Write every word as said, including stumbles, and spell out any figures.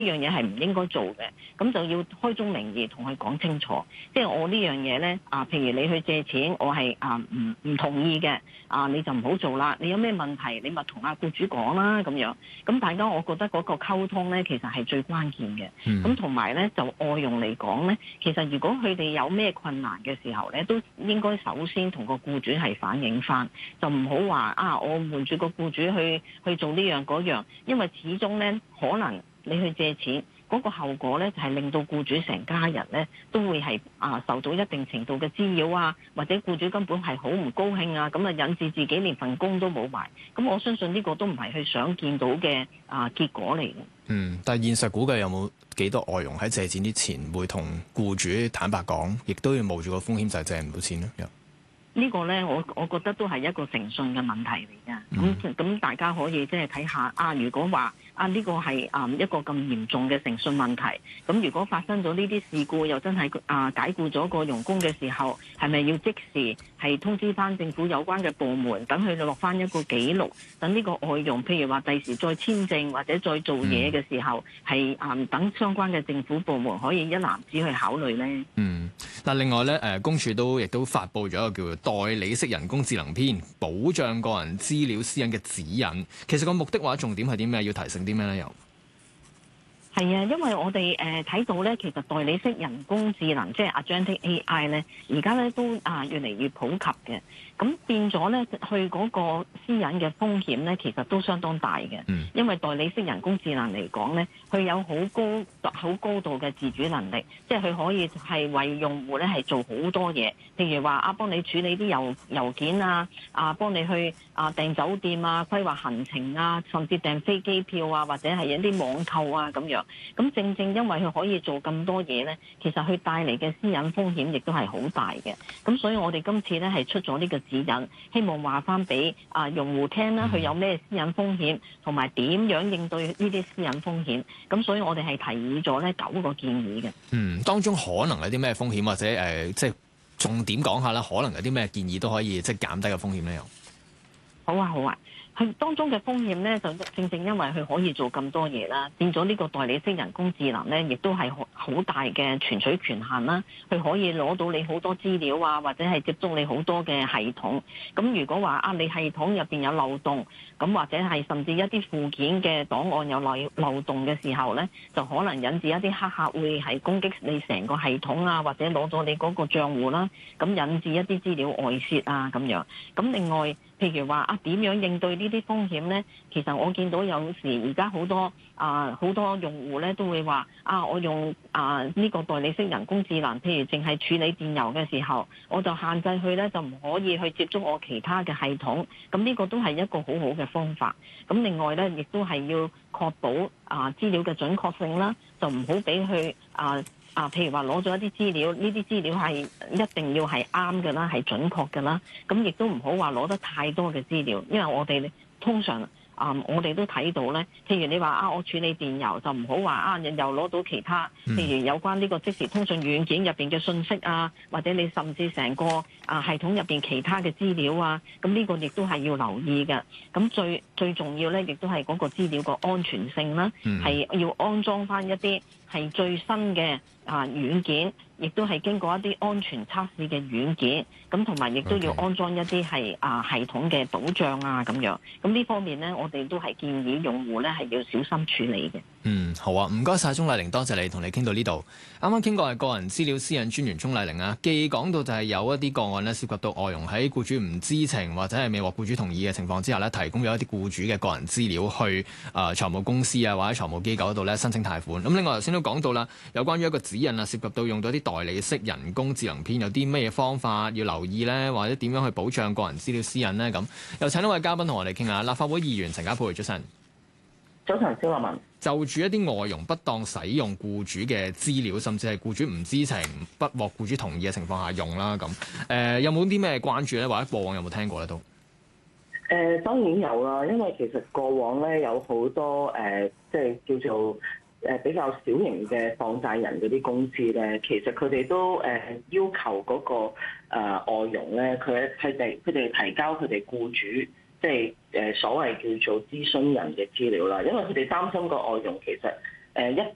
樣嘢係唔應該做嘅，咁就要開宗明義同佢講清楚。即係我呢樣嘢咧啊，譬如你去借錢，我係啊唔唔同意嘅啊，你就唔好做啦。你有咩問題，你咪同阿僱主講啦咁樣。咁大家我覺得嗰個溝通咧，其實係最關鍵嘅。咁同埋咧，就外傭嚟講咧，其實如果佢哋有咩困難嘅時候咧，都應該首先同個僱主係反映翻，就唔好話啊，我瞞住個僱主去去做呢樣嗰樣，因為始終咧可能你去借錢嗰個後果咧，就係令到僱主成家人咧都會係啊受到一定程度嘅滋擾啊，或者僱主根本係好唔高興啊，咁啊引致自己連份工都冇埋。咁我相信呢個都唔係佢想見到嘅啊結果嚟嘅。 嗯，但係現實估計有冇幾多外傭喺借錢之前會同僱主坦白講，亦都要冒住個風險就係借唔到錢咧？ 呢個呢，我我覺得都係一個誠信嘅問題嚟嘅。咁咁、嗯、大家可以即係睇下啊，如果話啊呢、呢個係啊一個咁嚴重嘅誠信問題，咁如果發生咗呢啲事故，又真係啊解僱咗個傭工嘅時候，係咪要即時係通知翻政府有關嘅部門，等佢哋落翻一個記錄，等呢個外傭譬如話第時再簽證或者再做嘢嘅時候，係啊、嗯、等相關嘅政府部門可以一攬子去考慮呢？ 嗯，嗱，另外咧，誒公署都亦都發布咗一個叫做代理式人工智能篇，保障個人資料私隱嘅指引。其實個目的或者重點係啲咩？要提醒啲咩咧？又係啊，因為我哋誒睇到咧，其實代理式人工智能即係 Agentic A I 咧，而家咧都啊越嚟越普及嘅。咁變咗咧，去嗰個私隱嘅風險咧，其實都相當大嘅。嗯、因為代理式人工智能嚟講咧，佢有好高好高度嘅自主能力，即係佢可以係為用戶咧係做好多嘢，譬如話啊幫你處理啲郵郵件啊，啊幫你去啊訂酒店啊、規劃行程啊，甚至訂飛機票啊，或者係一啲網購啊咁樣。咁正正因為佢可以做咁多嘢咧，其實佢帶嚟嘅私隱風險亦都係好大嘅。咁所以我哋今次咧係出咗呢個指引，希望話翻俾啊用戶聽啦，佢有咩私隱風險，同埋點樣應對呢啲私隱風險。咁所以我哋係提議咗咧九個建議嘅。 嗯，當中可能有啲咩風險，或者誒、呃，即係重點講下啦，可能有啲咩建議都可以即係減低個風險咧？又好啊，好啊。佢當中嘅風險咧，就正正因為佢可以做咁多嘢啦，變咗呢個代理式人工智能咧，亦都係好大嘅存取權限啦。佢可以攞到你好多資料啊，或者係接觸你好多嘅系統。咁如果話啊，你系統入邊有漏洞，咁或者係甚至一啲附件嘅檔案有漏漏洞嘅時候咧，就可能引致一啲黑客會係攻擊你成個系統啊，或者攞咗你嗰個賬戶啦，咁引致一啲資料外泄啊咁樣。咁另外，譬如話啊，點樣應對呢啲風險呢？其實我見到有時而家好多啊好多用戶咧都會話啊，我用啊呢個代理式人工智能，譬如淨係處理電郵嘅時候，我就限制佢咧就唔可以去接觸我其他嘅系統。咁呢個都係一個好好嘅方法。咁另外咧，亦都係要確保啊資料嘅準確性啦，就唔好俾佢啊。啊，譬如話攞咗一啲資料，呢啲資料係一定要係啱嘅啦，係準確嘅啦。咁亦都唔好話攞得太多嘅資料，因為我哋通常啊、嗯，我哋都睇到咧。譬如你話啊，我處理電郵就唔好話啊，又攞到其他，譬如有關呢個即時通訊軟件入邊嘅信息啊，或者你甚至成個啊系統入邊其他嘅資料啊，咁呢個亦都係要留意嘅。咁最最重要咧，亦都係嗰個資料個安全性啦，係、嗯、要安裝翻一啲係最新嘅啊軟件，亦都係經過一啲安全測試嘅軟件，咁同埋亦都要安裝一啲係啊系統嘅保障啊咁樣。咁呢方面呢，我哋都係建議用戶呢係要小心處理嘅。 嗯，好啊，唔該晒鍾麗玲，多謝你同你傾到呢度。啱啱傾過係個人資料私隱專員鍾麗玲啊，既講到就係有一啲個案呢，涉及到外傭喺僱主唔知情或者係未獲僱主同意嘅情況之下呢，提供咗一啲僱主嘅個人資料去啊、呃、財務公司啊或者財務機構嗰度呢申請貸款。咁另外頭先都講到啦，有關於一個指引啊，涉及到用到啲代理式人工智能篇，有啲咩方法要留意呢？或者點樣去保障個人資料私隱呢？咁又請一位嘉賓同我哋傾下，立法會議員陳家珮，早晨。 早晨，蕭樂文。 就住一啲外傭不當使用僱主嘅資料，甚至係僱主唔知情、不獲僱主同意嘅情況下用啦，咁誒、呃、有冇啲咩關注咧？或者過往有冇聽過咧？都誒、 呃、當然有啦，因為其實過往咧有好多誒、呃，即係叫做誒比較小型嘅放債人嗰啲公司咧，其實佢哋都誒、呃、要求嗰、那個誒、呃、外傭咧，佢佢哋佢哋提交佢哋僱主。即係誒所謂叫做諮詢人嘅資料啦，因為佢哋擔心個外傭其實誒一